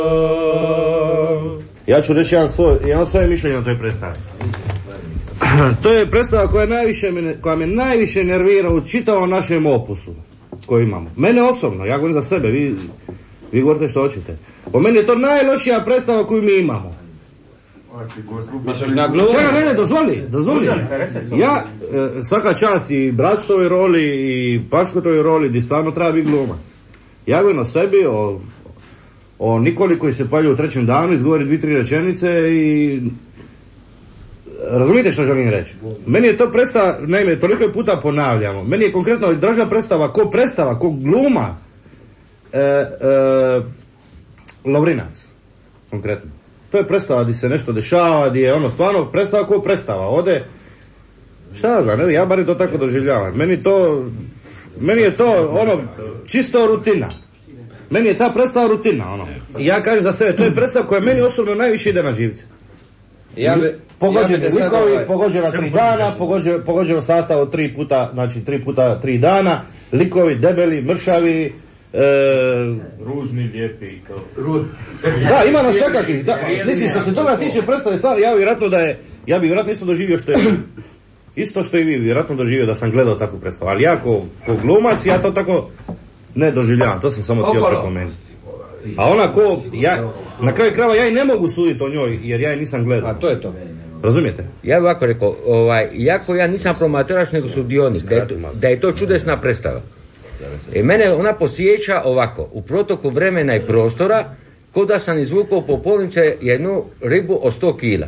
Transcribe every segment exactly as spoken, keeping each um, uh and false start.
Ja ću reći jedan svoj, jedan svoje mišljenje o toj predstavi. To je predstava koja, najviše, koja me najviše nervira u čitavom našem opusu koji imamo. Mene osobno, ja govorim za sebe, vi, vi govorite što hoćete. Po meni je to najlošija predstava koju mi imamo. Čega, ne, ne, dozvoli, dozvoli. Ja, e, svaka čast i Bratstovoj roli i Paškotovoj roli, gdje stvarno treba biti glumac. Ja govorim o sebi, o, o Nikoli koji se palju u trećem danu, izgovori dvije, tri rečenice i... Razumijete što želim reći? Meni je to predstava, naime, toliko puta ponavljamo, meni je konkretno draža predstava, ko predstava, ko gluma, e, e, Lovrinac, konkretno. To je predstava gdje se nešto dešava, gdje je ono stvarno predstava ko predstava, ode, šta znam, ne, ja bar to tako doživljavam, meni to, meni je to ono, čisto rutina. Meni je ta predstava rutina, ono. I ja kažem za sebe, to je predstava koja meni osobno najviše ide na živce. Ja be, pogođeni ja likovi, ovaj... pogođena tri dana, pogođeno, pogođeno sastav od tri puta, znači tri puta tri dana, likovi debeli, mršavi, e... ružni, lijepi, to. Da, ima na svakakih, da, mislim, što se toga tiče predstave stvari, ja vjerojatno da je, ja bi vjerojatno isto doživio što je, isto što i vi, vjerojatno doživio da sam gledao takvu predstavu, ali ja ko, ko glumac, ja to tako ne doživljavam, to sam samo htio prepomenuti. A ona ko, ja, na kraju krajeva ja i ne mogu suditi o njoj, jer ja je nisam gledao. A to je to. Razumijete? Ja bih ovako rekao, ovaj, jako ja nisam promatrač nego sudionik, da je to, da je to čudesna predstava. I mene ona posjeća ovako, u protoku vremena i prostora, kao da sam izvukao po polnice jednu ribu od sto kila.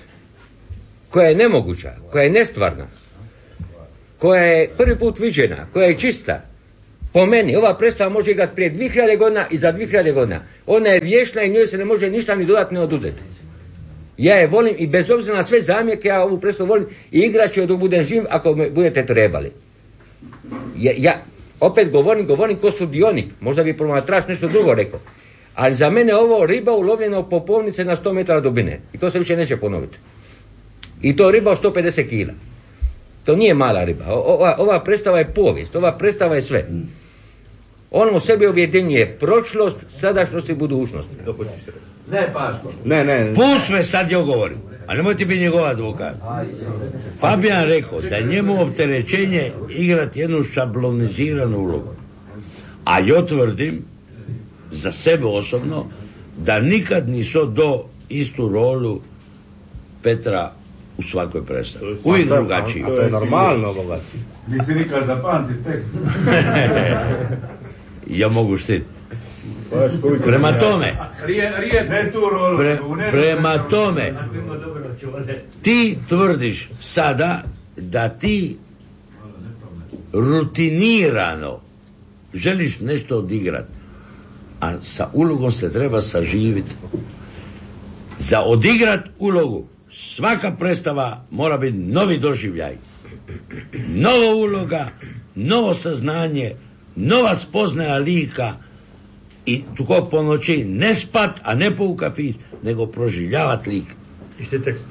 Koja je nemoguća, koja je nestvarna, koja je prvi put viđena, koja je čista. Po meni, ova predstava može igrati prije dvije hiljade godina i za dvije hiljade godina. Ona je vječna i njoj se ne može ništa ni dodatno oduzeti. Ja je volim i bez obzira na sve zamjerke, ja ovu predstavu volim i igrat ću je dok budem živ ako me budete trebali. Ja, ja opet govorim, govorim ko sudionik, možda bi promatrač nešto drugo rekao. Ali za mene ovo riba ulovljena u popovnice na sto metara dubine. I to se više neće ponoviti. I to riba od sto pedeset kila. To nije mala riba. Ova, ova predstava je povijest, ova predstava je sve. On u sebi objedinjuje prošlost, sadašnjost i budućnost. Ne, Paško. Ne, ne. Pust me sad ja govorim. A nemojte biti njegov advokat. Fabijan rekao da je njemu opterećenje igrati jednu šabloniziranu ulogu. A ja tvrdim za sebe osobno da nikad nisu do istu rolu Petra u svakoj predstavi. Uvijek drugačiji. A to je normalno, bogati. Nisi nikad zapamti tekst. Ja mogu štiti. Prema tome, pre, prema tome, ti tvrdiš sada da ti rutinirano želiš nešto odigrati, a sa ulogom se treba saživiti. Za odigrat ulogu svaka predstava mora biti novi doživljaj, nova uloga, novo saznanje, nova spoznaja lika i tuko po noći ne spat, a ne po u kafić, nego proživljavat lik. I šti tekst.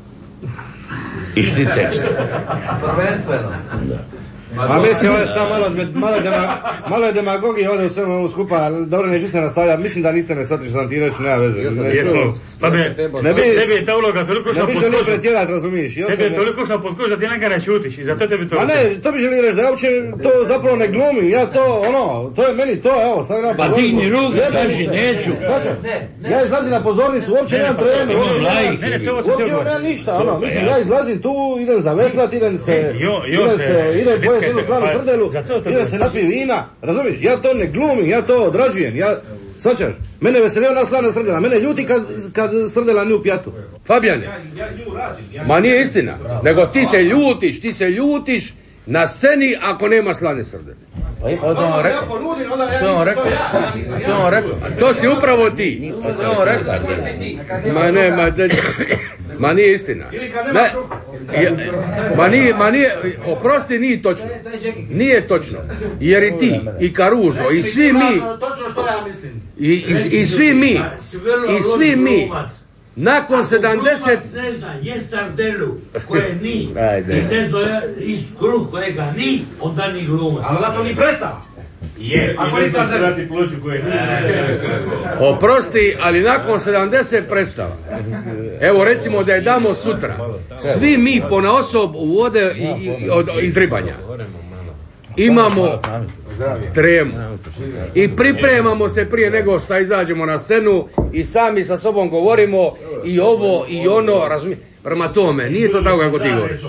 I šti tekst. Prvenstveno. Da. A mislim, ovo je samo malo, malo, dema, malo je demagogije ovdje u svemu ovom skupa, dobro, neću se nastavljati, mislim da niste me shvatili što sam ti reći, nema veze. Jesmo, pa me, tebi je ta uloga toliko što pod kožu. Ne bi pretjerat, razumiješ. Tebi je toliko što pod kožu da ti nekada ne čutiš i zato tebi to... A ne, to bi želi reći da ja uopće to zapravo ne glumim, ja to, ono, to je meni to, evo, sad na pozornicu. Pa ti ni ruke, kaži, neću. Ja izlazim na pozornicu, uopće nemam treme, uopće nemam ništa, ono, mislim, ja izlazim tu, idem zaveslat, idem se, idem se, idem pojesti jednu stranu srdelu, idem se napije vina, razumiješ, ja to ne glumim, ja to odrađujem, ja, svačaš, mene veseli ona slana srdela, mene ljuti kad, kad srdela nju pjatu. Fabijane, ma nije istina, nego ti se ljutiš, ti se ljutiš na sceni ako nema slane srdele. To on rekao. To on rekao. To on rekao. To si upravo ti. To on rekao. Ma ne, ma, de, ma nije istina. Ne, ma nije, ma nije, oprosti, nije točno. Nije točno. Jer i ti, i Caruso, i svi mi, i, i, i svi mi, i svi mi, nakon sedamdeset... ne zna, je sardelu koje ni, i ne zna iz kruh kojega ni, onda ni glumac. Ali na to ni predstava. Je, ako nisam zrati ploču koje nije. Oprosti, ali nakon sedamdeset predstava. Evo recimo da je damo sutra. Svi mi ponaosob uvode i, i, od, iz ribanja. Imamo tremu. I pripremamo se prije nego što izađemo na scenu i sami sa sobom govorimo i ovo i ono, razumiješ? Prema tome, nije to tako kako ti govoriš.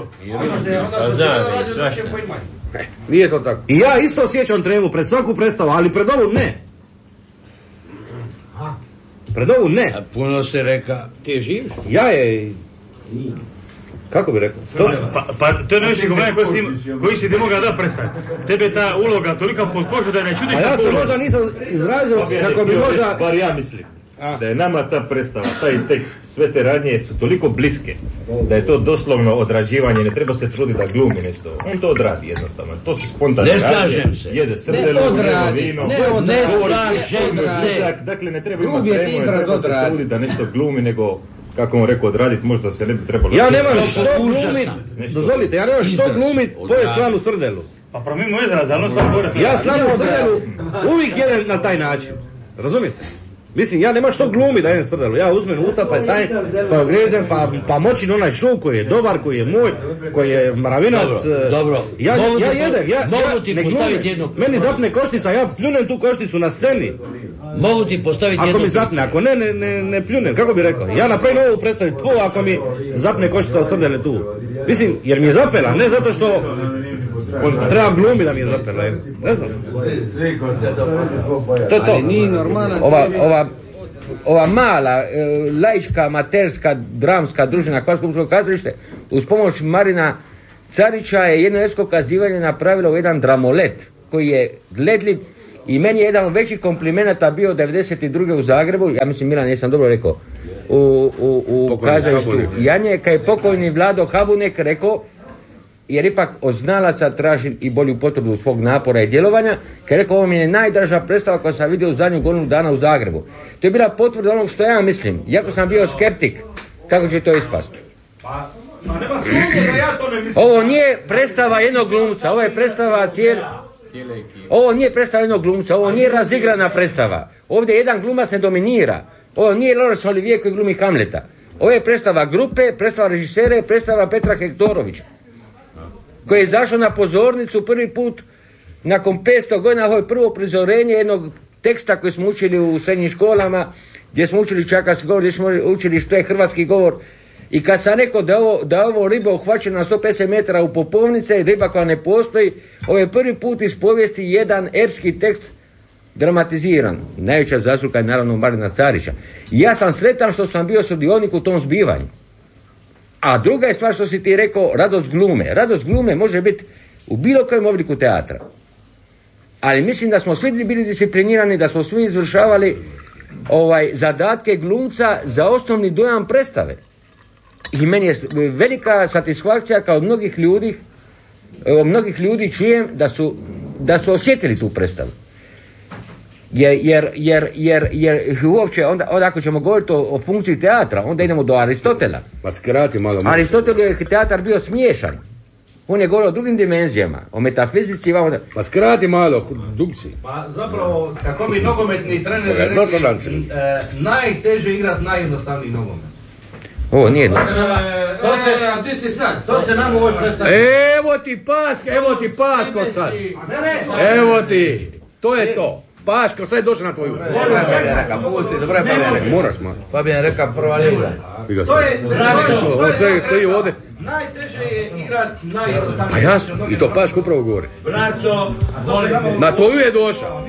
Ne, nije to tako. I ja isto osjećam tremu pred svaku predstavu, ali pred ovu ne. Pred ovu ne. A puno se reka. Ti živiš? Ja je... Kako bi rekao? To, pa, pa to je najviše problema koji, koji si ti mogao da predstaviti. Tebe ta uloga tolika pod kožu da ne čudiš. A ja se možda nisam izrazio kako bi možda... Bar ja mislim. Da je nama ta predstava, taj tekst, sve te radnje su toliko bliske da je to doslovno odrađivanje, ne treba se truditi da glumi nešto. On to odradi jednostavno. To su spontane radnje. Ne slažem se. Jede srdelu, jede vino. Ne, ne slažem se. Dakle, ne treba imati tremu, ne treba se truditi da nešto glumi, nego kako on rekao, odraditi, možda se ne bi trebalo... Ja nemam što glumit, dozvolite, ja nemam što glumit, to je slanu srdelu. Pa promimo izraz, ali sam govorio... Ja slanu srdelu uvijek jedem na taj način, razumijete? Mislim, ja nemam što glumi da jedem srdelu, ja uzmem usta pa stavim, pa grezem, pa, pa moćim onaj šov koji je dobar, koji je moj, koji je mravinac. Dobro, dobro. Ja, mogu ja ti, jedem, ja, mogu ti ja postaviti jednu... Meni zapne koštica, ja pljunem tu košticu na sceni. Mogu ti postaviti jednu... Ako mi zapne, ako ne, ne, ne, ne pljunem, kako bi rekao? Ja napravim ovu predstavu tvo, ako mi zapne koštica srdele tu. Mislim, jer mi je zapela, ne zato što treba glumi da mi je zapela, ne znam. To je to. Ova, ova, ova mala, e, laička, amaterska, dramska družina Hvarsko kazalište uz pomoć Marina Carića je jedno ersko kazivanje napravilo jedan dramolet koji je gledljiv i meni je jedan od većih komplimenata bio devedeset druge u Zagrebu, ja mislim Milan, jesam dobro rekao, u, u, u kazalištu Janje, kad je pokojni Vlado Habunek rekao, jer ipak od znalaca tražim i bolju potvrdu svog napora i djelovanja, kad je rekao, ovo mi je najdraža predstava koju sam vidio u zadnju godinu dana u Zagrebu. To je bila potvrda onog što ja mislim, iako sam bio skeptik, kako će to ispasti. Ovo nije predstava jednog glumca, ovo je predstava cijeli... Ovo nije predstava jednog glumca, ovo nije razigrana predstava. Ovdje jedan glumac ne dominira. Ovo nije Laurence Olivier koji glumi Hamleta. Ovo je predstava grupe, predstava režisere, predstava Petra Hektorovića, koji je izašao na pozornicu prvi put nakon petsto godina. Ovo je prvo prizorenje jednog teksta koji smo učili u srednjim školama, gdje smo učili čakarski govor, gdje smo učili što je hrvatski govor. I kad sam rekao da ovo, da ovo riba uhvaćena na sto pedeset metara u Popovnice, riba koja ne postoji, ovo je prvi put iz povijesti jedan epski tekst dramatiziran. Najveća zasluga je naravno Marina Carića. I ja sam sretan što sam bio sudionik u tom zbivanju. A druga je stvar što si ti rekao, radost glume. Radost glume može biti u bilo kojem obliku teatra. Ali mislim da smo svi bili disciplinirani, da smo svi izvršavali ovaj, zadatke glumca za osnovni dojam predstave. I meni je velika satisfakcija kao od mnogih ljudi, od mnogih ljudi čujem da su, da su osjetili tu predstavu. Jer, jer, jer, jer, jer uopće, onda, onda ako ćemo govoriti o, o funkciji teatra, onda idemo do Aristotela. Pa skrati malo. Aristotelu je teatar bio smiješan. On je govorio o drugim dimenzijama, o metafizici. Onda... Pa skrati malo, dugci. Pa zapravo, kako mi nogometni trener rekli, e, najteže igrat najjednostavniji nogomet. Ovo nije to se, to se, ti si sad, to se nam u ovoj predstavi. Evo ti Paško, evo ti Paško sad. Evo ti, to je to. Paško, sad je došao na tvoju. Moraš malo. Fabijan reka prva liga. To je sve, to je ovdje. Najteže je igrat najjednostavniji. A jasno, i to Paško upravo govori. Braco, molim. Na tvoju je došao.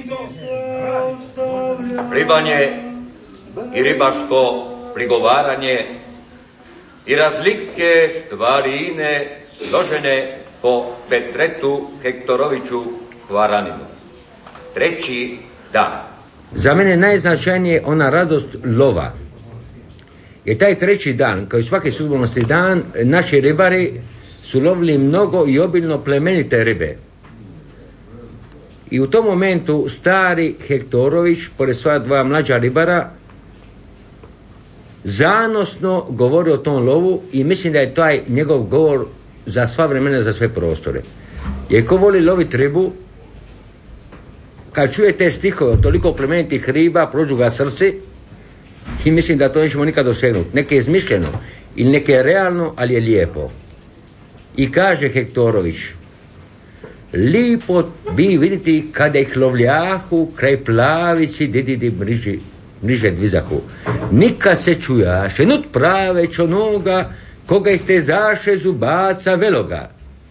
Ribanje i ribarsko prigovaranje i razlike stvarine složene po Petretu Hektoroviću Hvaraninu. Treći dan. Za mene najznačajnije ona radost lova. Jer taj treći dan, kao i svaki sudbonosni dan, naši ribari su lovili mnogo i obilno plemenite ribe. I u tom momentu stari Hektorović, pored svoja dva mlađa ribara, zanosno govori o tom lovu i mislim da je taj njegov govor za sva vremena, za sve prostore. Jer ko voli loviti ribu, kad čujete stihove od toliko plemenitih riba, prođu ga srce i mislim da to nećemo nikad dosegnuti. Neke je izmišljeno ili neke je realno, ali je lijepo. I kaže Hektorović, lipo bi vidjeti kada ih lovljahu kraj plavici dididi mriži, mriže dvizahu. Nikad se čujaše nut prave onoga koga istezaše zubaca veloga.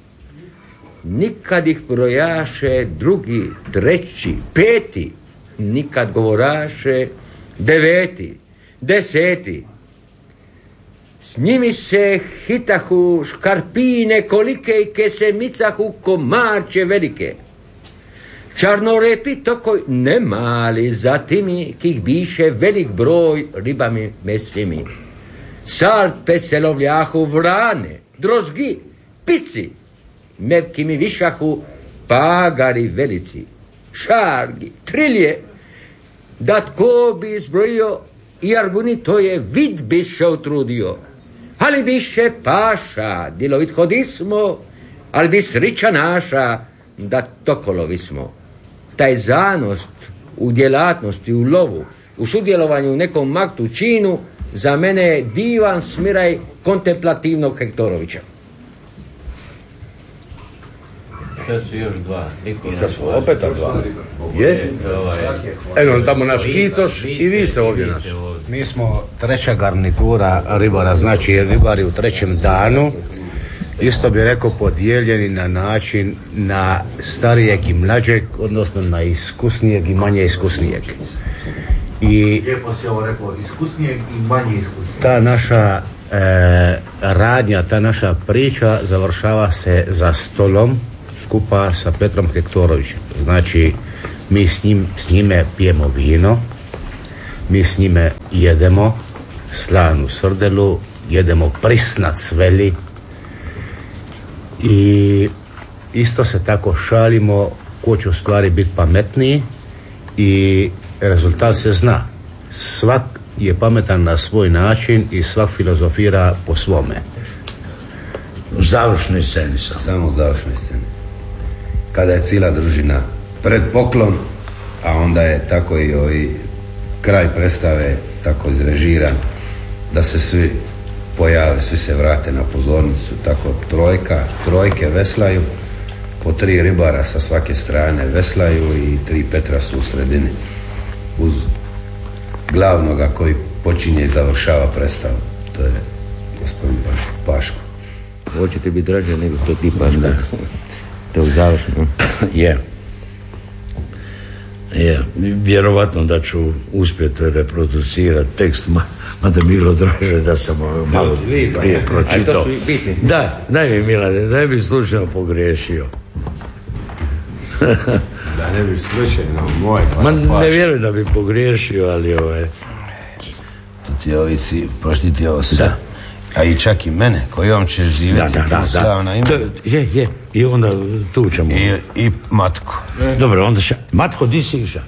Nikad ih brojaše drugi, treći, peti, nikad govoraše deveti, deseti. S njimi se hitahu škarpine kolike i ke se micahu komarče velike. Čarnorepi tokoj ne mali, zatimi kih biše velik broj ribami mesvimi. Salpe se lovljahu vrane, drozgi, pici, mevki mi višahu pagari velici, šargi, trilje, da tko bi izbrojio i arbuni to je vid bi se utrudio. Ali biše paša, dilovit hodismo, ali bi srića naša, da tokolovi smo. Taj zanost u djelatnosti, u lovu, u sudjelovanju u nekom maktu, činu, za mene je divan smiraj kontemplativnog Hektorovića. Sad su još dva. Nikola. Sad su opet dva. Je? Eno, tamo naš Kicoš i Vice ovdje naš. Mi smo treća garnitura ribara, znači ribari u trećem danu. Isto bi rekao podijeljeni na način na starijeg i mlađeg, odnosno na iskusnijeg i manje iskusnijeg. I lijepo si ovo rekao, iskusnijeg i manje iskusnijeg. Ta naša e, radnja, ta naša priča završava se za stolom skupa sa Petrom Hektorovićem. Znači, mi s, njim, s njime pijemo vino, mi s njime jedemo slanu srdelu, jedemo prisnat sveli i isto se tako šalimo ko će u stvari biti pametniji i rezultat se zna. Svak je pametan na svoj način i svak filozofira po svome. U završnoj sceni sam. Samo u završnoj sceni. Kada je cijela družina pred poklon, a onda je tako i ovaj kraj predstave tako izrežiran da se svi pojave, svi se vrate na pozornicu, tako trojka, trojke veslaju, po tri ribara sa svake strane veslaju i tri Petra su u sredini uz glavnoga koji počinje i završava predstavu. To je gospodin Paško. Hoćete biti draže nego to ti Paško? To je završeno. Je. Je. Vjerovatno da ću uspjeti reproducirati tekst, mada bilo draže da sam malo prije pročitao. Da, daj mi Milane, daj mi slučajno pogriješio. Da ne bi slučajno moj Ma ne vjerujem da bi pogriješio, ali ovaj... To ti ovisi, prošli ti ovo sve. A i čak i mene, kojom ćeš živjeti, da, da, slavna ima. Je, je, i onda tu ćemo. I, i Matko. Dobro, onda ša... Matko, di si iša?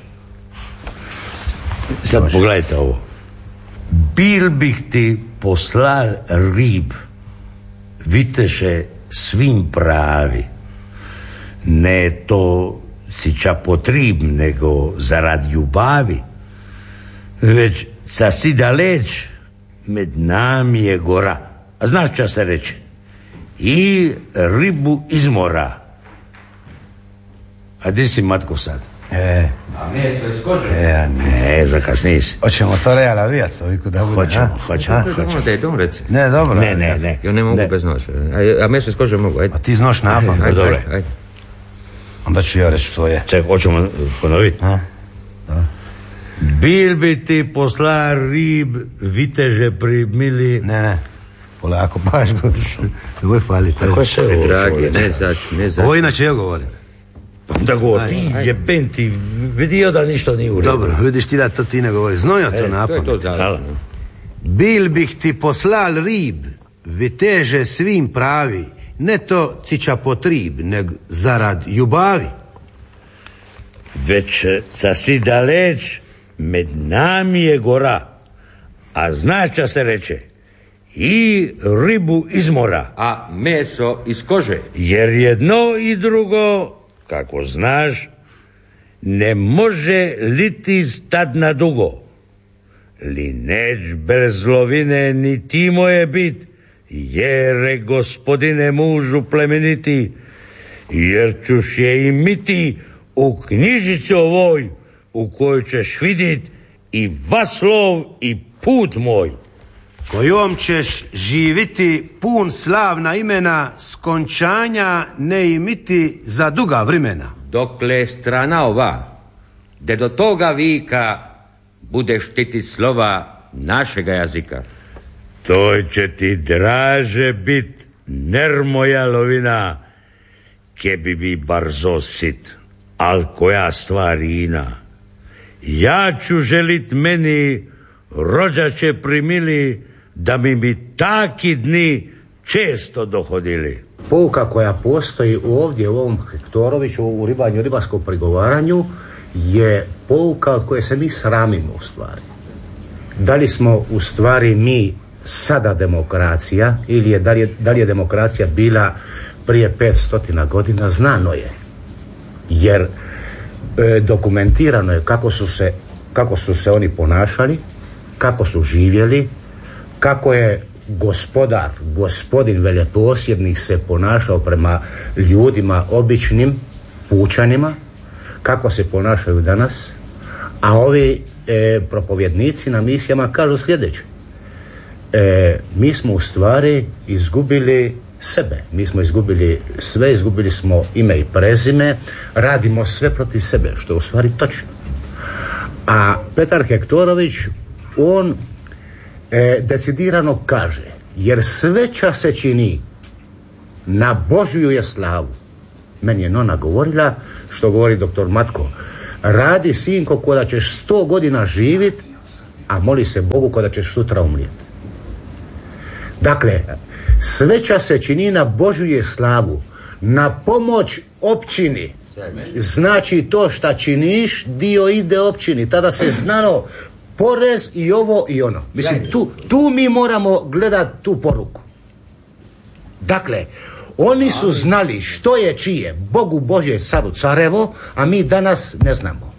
Sad Dođe. Pogledajte ovo. Bil bih ti poslal rib, viteše svim pravi. Ne to si ča potrib, nego zarad ljubavi. Već sa si daleć, med nami je gora. A znaš ča se reče? I ribu izmora. A gdje si Matko sad? E, a meso iz kože? E, a nije. E, zakasniji si. Hoćemo to reala vijac oviku da bude. Hoćemo, hoćemo, hoćemo. Da je dom reci. Ne, dobro. Ne, ne, ne. Ja ne mogu ne. bez noša. A, a meso iz kože mogu, ajde. A ti znaš napad. Ajde, dobro. Ajde, ajde. Onda ću ja reći što je. Ček, hoćemo ponoviti. A, dobro. Bil bi ti posla rib, viteže primili... Ne, ne. Polako, baš go. Nemoj faliti. Tako se ovo, dragi, ne zač, ne zač. Ovo inače ja govorim. Da govori, ti jeben ti vidio da ništa nije u redu. Dobro, vidiš ti da to ti ne govori. Znoj ja to e, napamet. To je to Hvala. Bil bih ti poslal rib, viteže svim pravi, ne to cića potrib, neg zarad ljubavi. Već ca si daleć, med nami je gora, a znača se reče, i ribu izmora. A meso iz kože. Jer jedno i drugo, kako znaš, ne može liti stad na dugo. Li neć bez lovine ni ti moje bit, jere gospodine mužu plemeniti, jer ćuš je imiti u knjižici ovoj, u kojoj ćeš vidit i vaslov i put moj. Kojom ćeš živiti pun slavna imena, skončanja ne imiti za duga vremena. Dokle strana ova, de do toga vika budeš štiti slova našega jazika. To će ti draže bit, ner moja lovina, ke bi bi barzo sit, al koja stvarina. Ja ću želit meni, rođače primili, da mi bi taki dni često dohodili. Pouka koja postoji ovdje u ovom Hektoroviću, u ribanju, ribarskom prigovaranju, je pouka od koje se mi sramimo u stvari. Da li smo u stvari mi sada demokracija ili je, da, li je, da li je demokracija bila prije petstotina godina, znano je. Jer e, dokumentirano je kako su se, kako su se oni ponašali, kako su živjeli, kako je gospodar, gospodin veleposjednik se ponašao prema ljudima, običnim pučanima, kako se ponašaju danas, a ovi e, propovjednici na misijama kažu sljedeće. E, mi smo u stvari izgubili sebe, mi smo izgubili sve, izgubili smo ime i prezime, radimo sve protiv sebe, što je u stvari točno. A Petar Hektorović, on e, decidirano kaže, jer sveća se čini na Božju je slavu. Meni je nona govorila, što govori doktor Matko, radi sinko ko da ćeš sto godina živit, a moli se Bogu ko da ćeš sutra umrijeti. Dakle, sveća se čini na Božju je slavu, na pomoć općini. Znači to šta činiš, dio ide općini. Tada se znalo porez i ovo i ono. Mislim, tu, tu mi moramo gledati tu poruku. Dakle, oni su znali što je čije, Bogu Božje, caru carevo, a mi danas ne znamo.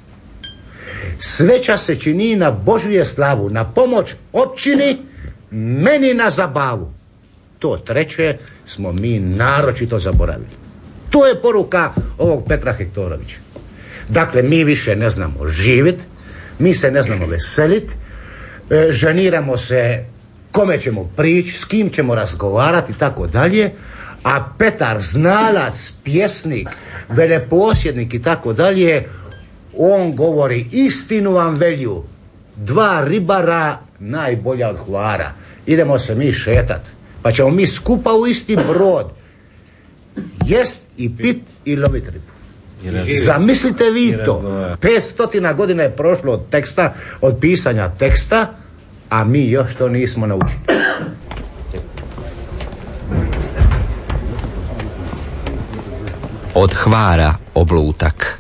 Sveća se čini na Božju je slavu, na pomoć općini, meni na zabavu. To treće smo mi naročito zaboravili. To je poruka ovog Petra Hektorovića. Dakle, mi više ne znamo živit, mi se ne znamo veselit, e, ženiramo se kome ćemo prići, s kim ćemo razgovarati i tako dalje, a Petar, znalac, pjesnik, veleposjednik i tako dalje, on govori istinu vam velju, dva ribara najbolja od hvara. Idemo se mi šetat, pa ćemo mi skupa u isti brod jest i pit i lovit ribu. Zamislite vi to. petstotina godina je prošlo od teksta, od pisanja teksta, a mi još to nismo naučili. Od Hvara oblutak.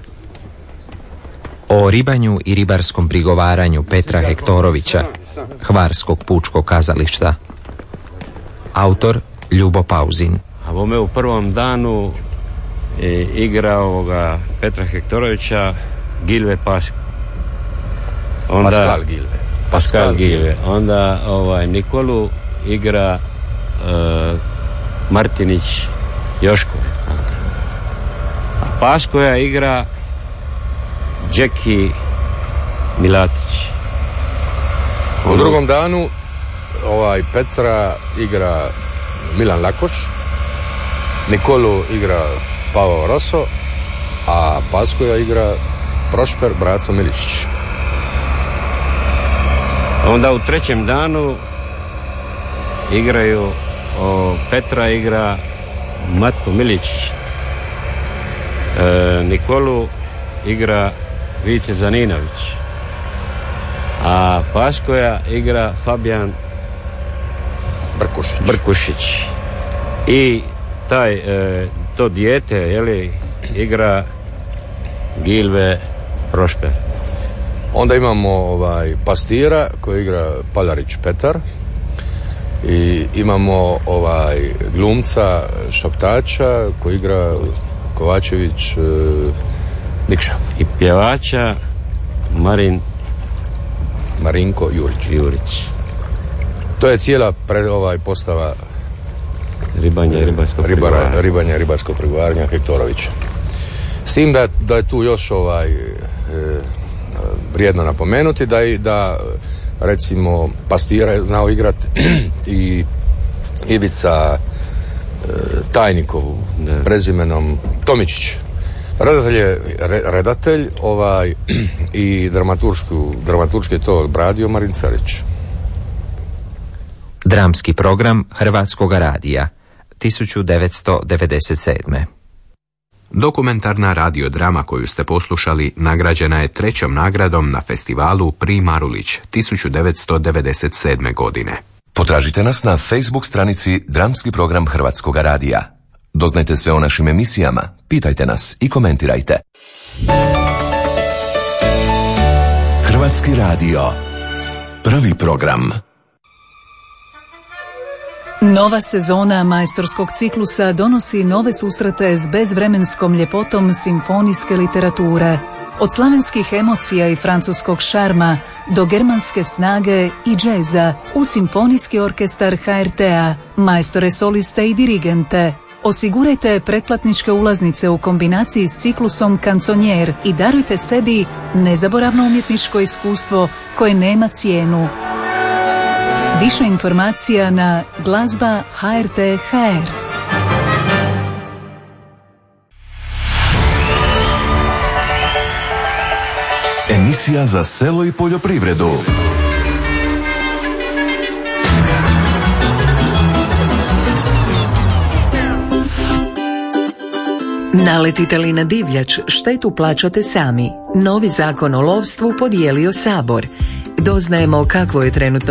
O ribanju i ribarskom prigovaranju Petra Hektorovića, Hvarskog pučkog kazališta. Autor Ljubo Pauzin. A bome u prvom danu e, igra ovoga Petra Hektorovića Gilve Paško. Onda, Pascal Gilve. Pascal Gilve. Onda ovaj, Nikolu igra e, Martinić Joško. A Paškoja igra Džeki Milatić. U drugom danu ovaj Petra igra Milan Lakoš, Nikolu igra Pavao Roso, a Paskoja igra Prošper Braco Miličić. Onda u trećem danu igraju o, Petra igra Matko Miličić, e, Nikolu igra Vice Zaninović, a Paškoja igra Fabijan Brkušić. Brkušić. I taj, e, to dijete, jeli, igra Gilve Prošper. Onda imamo ovaj Pastira koji igra Palarić Petar i imamo ovaj glumca Šaptača koji igra Kovačević e, Nikša. I pjevača Marin Marinko Jurić. Jurić. To je cijela pre, ovaj postava Ribanja i ribarskog ribara, pregovaranja. Ribanja i ribarskog pregovaranja Hektorovića. S tim da, da je tu još ovaj e, vrijedno napomenuti da i da recimo Pastira je znao igrat i Ivica e, Tajnikov da. Prezimenom Tomičić. Redatelj je re, redatelj ovaj i dramaturšku, dramaturški je to obradio Marin Carić. Dramski program Hrvatskog radija tisuću devetsto devedeset sedme. Dokumentarna radiodrama koju ste poslušali nagrađena je trećom nagradom na festivalu Pri Marulić tisuću devetsto devedeset sedme. godine. Potražite nas na Facebook stranici Dramski program Hrvatskog radija. Doznajte sve o našim emisijama, pitajte nas i komentirajte. Hrvatski radio. Prvi program. Nova sezona majstorskog ciklusa donosi nove susrete s bezvremenskom ljepotom simfonijske literature. Od slavenskih emocija i francuskog šarma do germanske snage i džeza u simfonijski orkestar ha er te-a, majstore soliste i dirigente. Osigurajte pretplatničke ulaznice u kombinaciji s ciklusom Kanconier i darujte sebi nezaboravno umjetničko iskustvo koje nema cijenu. Više informacija na glazba ha er te ha er. Emisija za selo i poljoprivredu. Naletite li na divljač, štetu plaćate sami. Novi zakon o lovstvu podijelio Sabor. Doznajemo kakvo je trenutno